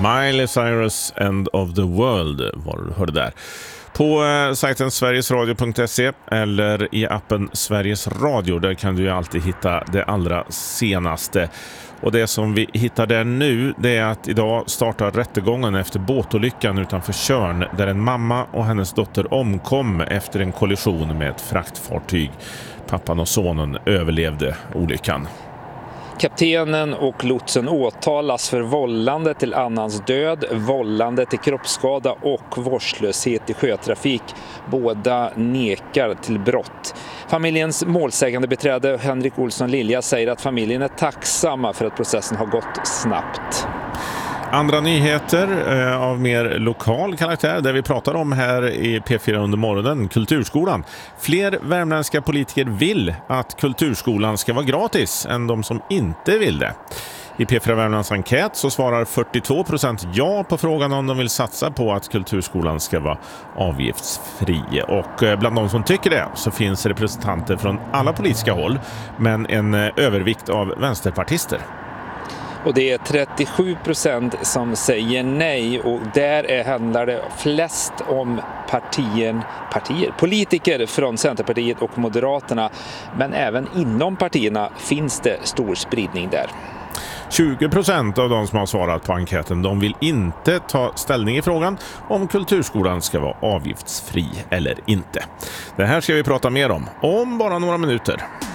Miley Cyrus, End of the World var du hörde där. På sajten sverigesradio.se eller i appen Sveriges Radio, där kan du ju alltid hitta det allra senaste. Och det som vi hittar där nu, det är att idag startar rättegången efter båtolyckan utanför Tjörn, där en mamma och hennes dotter omkom efter en kollision med ett fraktfartyg. Pappan och sonen överlevde olyckan. Kaptenen och lotsen åtalas för vållande till annans död, vållande till kroppsskada och vårdslöshet i sjötrafik. Båda nekar till brott. Familjens målsägande beträde Henrik Olsson Lilja säger att familjen är tacksamma för att processen har gått snabbt. Andra nyheter av mer lokal karaktär, där vi pratar om här i P4 under morgonen, Kulturskolan. Fler värmländska politiker vill att Kulturskolan ska vara gratis än de som inte vill det. I P4 Värmlands enkät så svarar 42% ja på frågan om de vill satsa på att Kulturskolan ska vara avgiftsfri. Och bland de som tycker det så finns representanter från alla politiska håll, men en övervikt av vänsterpartister. Och det är 37% som säger nej, och där handlar det flest om politiker från Centerpartiet och Moderaterna. Men även inom partierna finns det stor spridning där. 20% av de som har svarat på enkäten, de vill inte ta ställning i frågan om Kulturskolan ska vara avgiftsfri eller inte. Det här ska vi prata mer om bara några minuter.